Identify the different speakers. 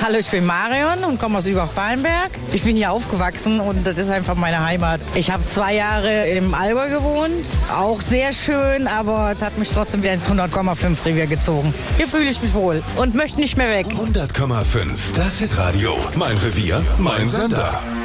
Speaker 1: Hallo, ich bin Marion und komme aus Übach-Palenberg. Ich bin hier aufgewachsen und das ist einfach meine Heimat. Ich habe 2 Jahre im Allgäu gewohnt, auch sehr schön, aber das hat mich trotzdem wieder ins 100,5 Revier gezogen. Hier fühle ich mich wohl und möchte nicht mehr weg.
Speaker 2: 100,5, das Hitradio. Mein Revier, mein Sender.